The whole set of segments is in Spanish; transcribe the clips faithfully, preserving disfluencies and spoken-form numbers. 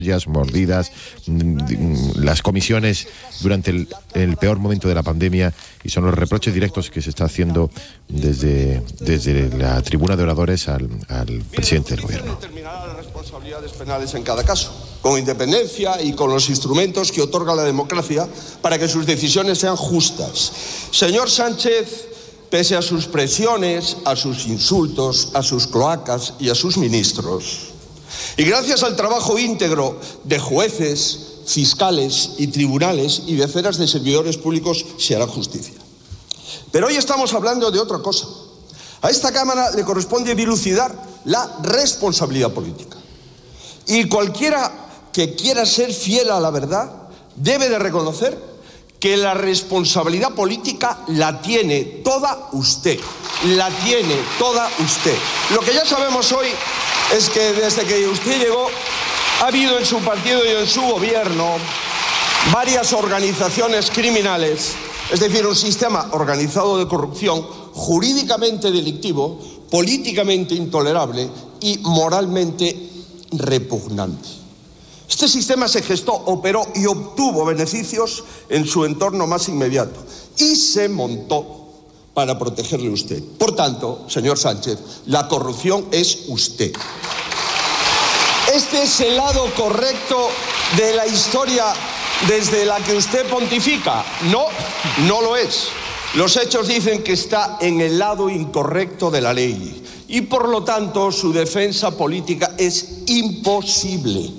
mordidas, las comisiones durante el, el peor momento de la pandemia, y son los reproches directos que se está haciendo desde, desde la tribuna de oradores al, al presidente del gobierno. Determinará las responsabilidades penales en cada caso, con independencia y con los instrumentos que otorga la democracia para que sus decisiones sean justas. Señor Sánchez, pese a sus presiones, a sus insultos, a sus cloacas y a sus ministros, y gracias al trabajo íntegro de jueces, fiscales y tribunales y decenas de servidores públicos, se hará justicia. Pero hoy estamos hablando de otra cosa. A esta Cámara le corresponde dilucidar la responsabilidad política. Y cualquiera que quiera ser fiel a la verdad debe de reconocer que la responsabilidad política la tiene toda usted. La tiene toda usted. Lo que ya sabemos hoy es que desde que usted llegó ha habido en su partido y en su gobierno varias organizaciones criminales, es decir, un sistema organizado de corrupción jurídicamente delictivo, políticamente intolerable y moralmente repugnante. Este sistema se gestó, operó y obtuvo beneficios en su entorno más inmediato y se montó para protegerle a usted. Por tanto, señor Sánchez, la corrupción es usted. Este es el lado correcto de la historia desde la que usted pontifica. No, no lo es. Los hechos dicen que está en el lado incorrecto de la ley y por lo tanto su defensa política es imposible.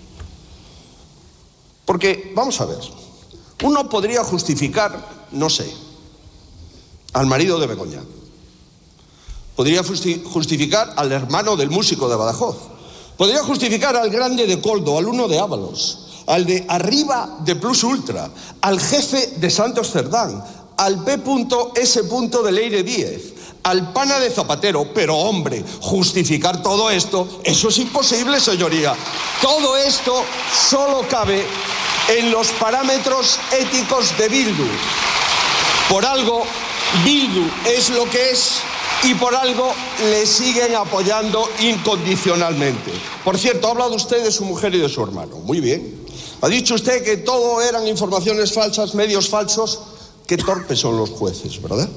Porque, vamos a ver, uno podría justificar, no sé, al marido de Begoña. Podría justificar al hermano del músico de Badajoz. Podría justificar al grande de Coldo, al uno de Ábalos, al de arriba de Plus Ultra, al jefe de Santos Cerdán, al P S de Leire Díez, al pana de Zapatero. Pero, hombre, justificar todo esto, eso es imposible, señoría. Todo esto solo cabe en los parámetros éticos de Bildu. Por algo, Bildu es lo que es y por algo le siguen apoyando incondicionalmente. Por cierto, ha hablado usted de su mujer y de su hermano. Muy bien. Ha dicho usted que todo eran informaciones falsas, medios falsos. Qué torpes son los jueces, ¿verdad?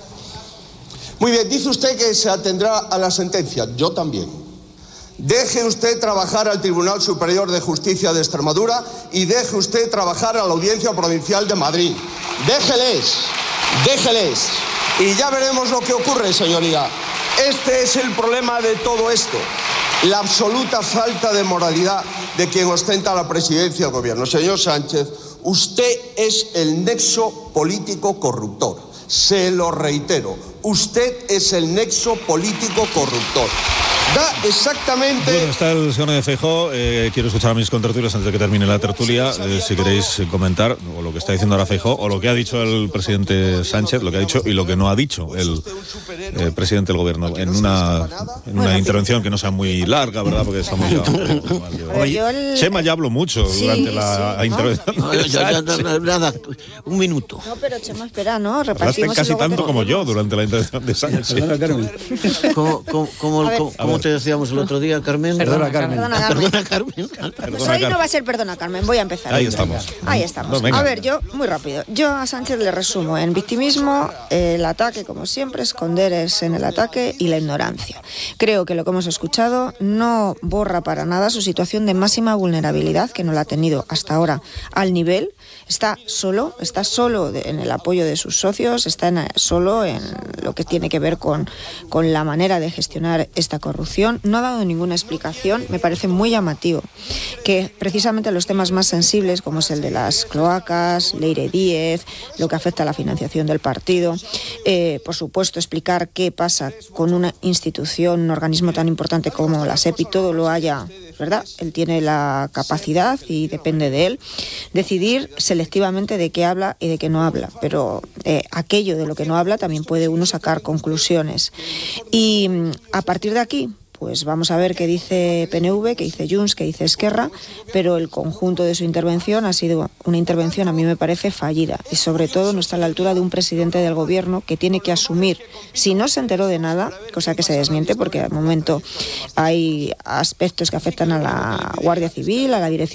Muy bien, dice usted que se atendrá a la sentencia. Yo también. Deje usted trabajar al Tribunal Superior de Justicia de Extremadura y deje usted trabajar a la Audiencia Provincial de Madrid. Déjeles, déjeles. Y ya veremos lo que ocurre, señoría. Este es el problema de todo esto. La absoluta falta de moralidad de quien ostenta la presidencia del gobierno. Señor Sánchez, usted es el nexo político corruptor. Se lo reitero. Usted es el nexo político corruptor. Da exactamente... Bueno, está el señor de Feijóo. Eh, quiero escuchar a mis contertulios antes de que termine la tertulia. Eh, si queréis comentar o lo que está diciendo ahora Feijóo o lo que ha dicho el presidente Sánchez, lo que ha dicho y lo que no ha dicho el eh, presidente del gobierno en una, en una intervención que no sea muy larga, ¿verdad? Porque estamos ya... Oye, Chema ya habló mucho sí, durante la, sí, la intervención. No, ya, ya, ya, nada, un minuto. No, pero Chema, espera, ¿no? Repartimos casi tanto como yo durante la intervención de Sánchez. ¿Cómo, cómo, cómo, ver, cómo te decíamos el otro día, Carmen? Perdona, Carmen. Perdona, Carmen. Perdona, Carmen. Pues hoy no va a ser perdona, Carmen. Voy a empezar. Ahí estamos. Ahí estamos. No, a ver, yo, muy rápido. Yo a Sánchez le resumo en victimismo, el ataque, como siempre, esconder es en el ataque y la ignorancia. Creo que lo que hemos escuchado no borra para nada su situación de máxima vulnerabilidad, que no la ha tenido hasta ahora al nivel. Está solo, está solo en el apoyo de sus socios, está en, solo en lo que tiene que ver con, con la manera de gestionar esta corrupción. No ha dado ninguna explicación. Me parece muy llamativo que precisamente los temas más sensibles, como es el de las cloacas, Leire Díez, lo que afecta a la financiación del partido, eh, por supuesto explicar qué pasa con una institución, un organismo tan importante como la SEPI, todo lo haya, ¿verdad? Él tiene la capacidad y depende de él decidir selectivamente de qué habla y de qué no habla, pero eh, aquello de lo que no habla también puede uno sacar conclusiones. Y a partir de aquí, pues vamos a ver qué dice P N V, qué dice Junts, qué dice Esquerra, pero el conjunto de su intervención ha sido una intervención, a mí me parece, fallida, y sobre todo no está a la altura de un presidente del gobierno que tiene que asumir, si no se enteró de nada, cosa que se desmiente porque al momento hay aspectos que afectan a la Guardia Civil, a la Dirección